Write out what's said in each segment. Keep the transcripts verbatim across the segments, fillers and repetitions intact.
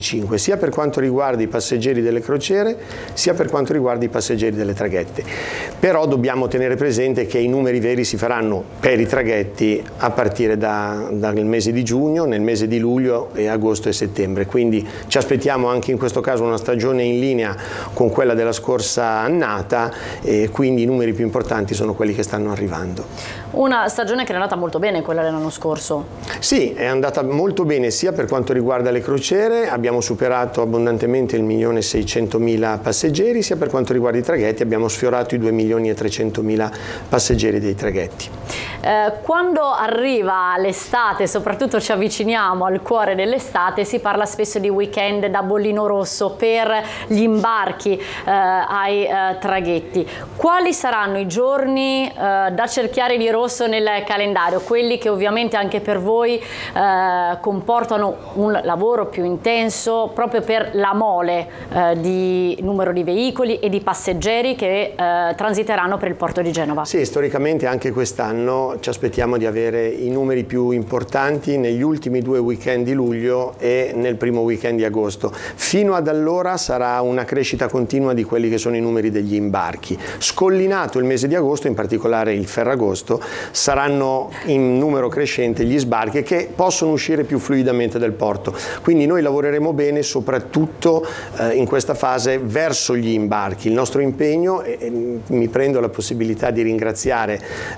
sia per quanto riguarda i passeggeri delle crociere sia per quanto riguarda i passeggeri delle traghetti. Però dobbiamo tenere presente che i numeri veri si faranno per i traghetti a partire da, dal mese di giugno, nel mese di luglio e agosto e settembre, quindi ci aspettiamo anche in questo caso una stagione in linea con quella della scorsa annata e quindi i numeri più importanti sono quelli che stanno arrivando. Una stagione che è andata molto bene, quella dell'anno scorso. Sì, è andata molto bene sia per quanto riguarda le crociere, abbiamo superato abbondantemente il milione seicentomila passeggeri, sia per quanto riguarda i traghetti abbiamo sfiorato i due milioni e trecentomila passeggeri dei traghetti. Eh, quando arriva l'estate, soprattutto ci avviciniamo al cuore dell'estate, si parla spesso di weekend da bollino rosso per gli imbarchi eh, ai eh, traghetti. Quali saranno i giorni eh, da cerchiare di rosso nel calendario? Quelli che ovviamente anche per voi eh, comportano un lavoro più intenso proprio per la mole eh, di numero di veicoli e di passeggeri che eh, transiteranno per il porto di Genova. Sì, storicamente anche quest'anno ci aspettiamo di avere i numeri più importanti negli ultimi due weekend di luglio e nel primo weekend di agosto. Fino ad allora sarà una crescita continua di quelli che sono i numeri degli imbarchi. Scollinato il mese di agosto, in particolare il Ferragosto, saranno in numero crescente gli sbarchi che possono uscire più fluidamente dal porto. Quindi noi lavoreremo bene soprattutto eh, in questa fase verso gli imbarchi. Il nostro impegno, e, e mi prendo la possibilità di ringraziare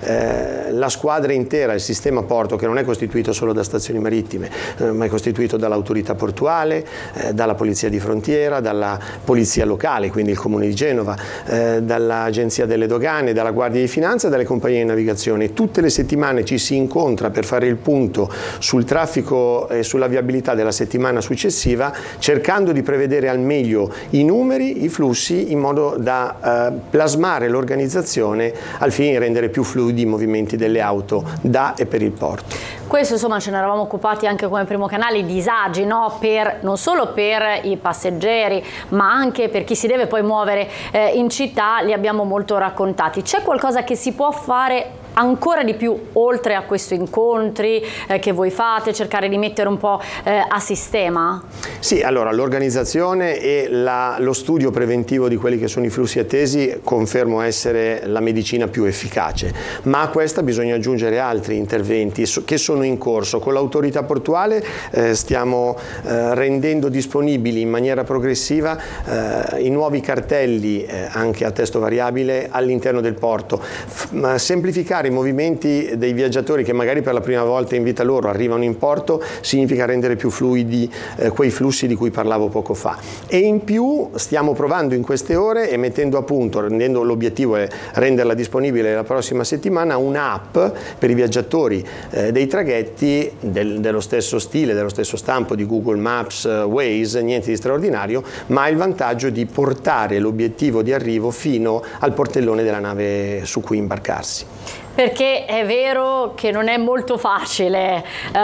eh, la squadra intera, il sistema porto, che non è costituito solo da stazioni marittime, eh, ma è costituito dall'autorità portuale, eh, dalla polizia di frontiera, dalla polizia locale, quindi il comune di Genova, eh, dall'agenzia delle dogane, dalla guardia di finanza e dalle compagnie di navigazione. Tutte le settimane ci si incontra per fare il punto sul traffico e sulla viabilità della settimana successiva, cercando di prevedere al meglio i numeri, i flussi, in modo da eh, plasmare l'organizzazione al fine di rendere più fluidi i movimenti delle auto da e per il porto. Questo insomma ce ne eravamo occupati anche come primo canale, i disagi, no? Per, non solo per i passeggeri ma anche per chi si deve poi muovere eh, in città, li abbiamo molto raccontati. C'è qualcosa che si può fare ancora di più oltre a questi incontri eh, che voi fate, cercare di mettere un po' eh, a sistema? Sì, allora l'organizzazione e la, lo studio preventivo di quelli che sono i flussi attesi confermo essere la medicina più efficace, ma a questa bisogna aggiungere altri interventi che sono in corso. Con l'autorità portuale eh, stiamo eh, rendendo disponibili in maniera progressiva eh, i nuovi cartelli eh, anche a testo variabile all'interno del porto. F semplificare i movimenti dei viaggiatori che magari per la prima volta in vita loro arrivano in porto significa rendere più fluidi eh, quei flussi di cui parlavo poco fa. E in più stiamo provando in queste ore e mettendo a punto, rendendo l'obiettivo è renderla disponibile la prossima settimana, un'app per i viaggiatori eh, dei traghetti del, dello stesso stile, dello stesso stampo di Google Maps, uh, Waze, niente di straordinario, ma ha il vantaggio di portare l'obiettivo di arrivo fino al portellone della nave su cui imbarcarsi. Perché è vero che non è molto facile,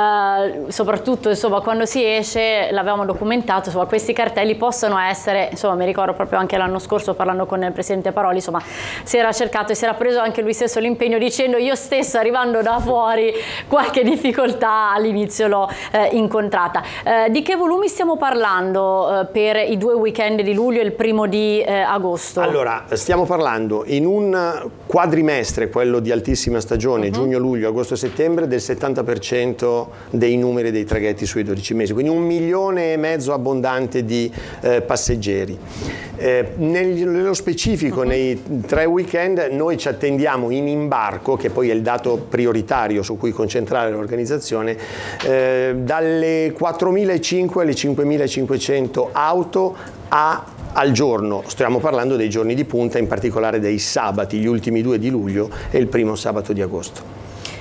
eh, soprattutto insomma, quando si esce, l'avevamo documentato, insomma, questi cartelli possono essere, insomma, mi ricordo proprio anche l'anno scorso parlando con il presidente Paroli, insomma, si era cercato e si era preso anche lui stesso l'impegno dicendo io stesso arrivando da fuori qualche difficoltà all'inizio l'ho eh, incontrata. Eh, di che volumi stiamo parlando eh, per i due weekend di luglio e il primo di eh, agosto? Allora, stiamo parlando in un quadrimestre, quello di altissima stagione, uh-huh. giugno, luglio, agosto, settembre, del settanta per cento dei numeri dei traghetti sui dodici mesi, quindi un milione e mezzo abbondante di eh, passeggeri. Eh, nello specifico, uh-huh. nei tre weekend noi ci attendiamo in imbarco, che poi è il dato prioritario su cui concentrare l'organizzazione, eh, dalle quattromilacinquecento alle cinquemilacinquecento auto a al giorno. Stiamo parlando dei giorni di punta, in particolare dei sabati, gli ultimi due di luglio e il primo sabato di agosto.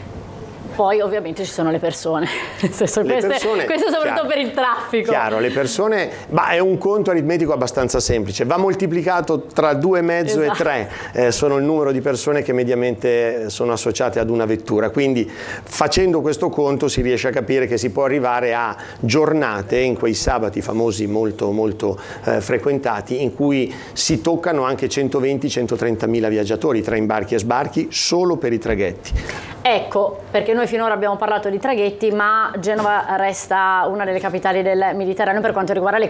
Poi ovviamente ci sono le persone, nel senso, le queste, persone questo soprattutto chiaro, per il traffico. Chiaro, le persone, ma è un conto aritmetico abbastanza semplice, va moltiplicato tra due e mezzo esatto. e tre, eh, sono il numero di persone che mediamente sono associate ad una vettura, quindi facendo questo conto si riesce a capire che si può arrivare a giornate, in quei sabati famosi molto molto eh, frequentati, in cui si toccano anche centoventi centotrentamila viaggiatori tra imbarchi e sbarchi solo per i traghetti. Ecco, perché noi finora abbiamo parlato di traghetti, ma Genova resta una delle capitali del Mediterraneo per quanto riguarda le